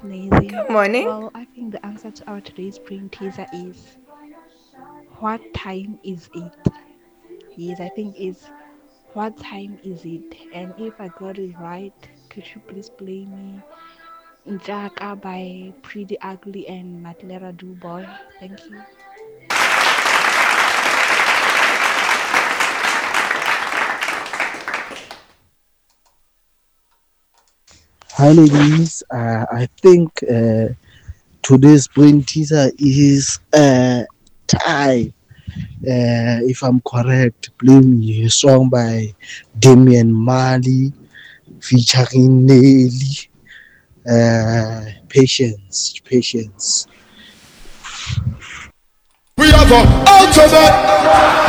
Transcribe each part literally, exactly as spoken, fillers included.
Snazy. Good morning. Well, I think the answer to our today's brain teaser is what time is it? Yes, I think it's what time is it? And if I got it right, could you please play me Njaka by Pretty Ugly and Matlera Do Boy? Thank you. Hi, ladies. Uh, I think uh, today's brain teaser is uh, Thai. Uh, if I'm correct, play me a song by Damian Marley featuring Nelly. Uh, patience, patience. We have a ultimate.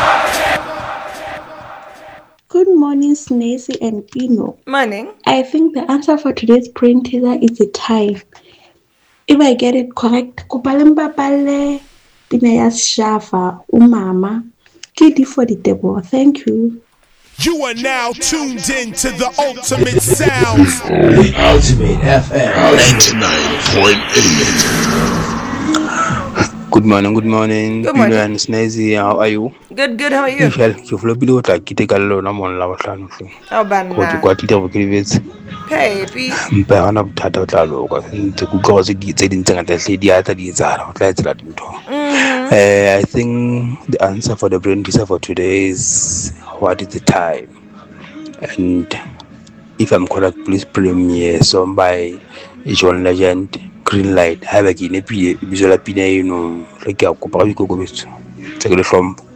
Good morning, Snacy and Pino. Morning. I think the answer for today's brain teaser is the time. If I get it correct, Kupalembapale Pinayas Shafa Umama. K D for the table. Thank you. You are now tuned in to the ultimate sounds. Ultimate F M ninety-nine point eight. Good morning, good morning, Good Pino morning. and Snazy. How are you? Good, good. How are you? Ishal, kiflo bilo ta kite kallo na mon la watlano fi. Oh, Ko ju banana. kwa tite bu krivet. Baby. Mpe ana butata utlalo ko nte ku go se di tse din tsenga tle di ata di tsara utla tsela dintho. Mm-hmm. Eh, I think the answer for the brain teaser for today is what is the time? And if I'm correct, please premiere song by John Legend, Green Light. Have a guinea pig, visual pina, you know, like a copa, you go with. Take the from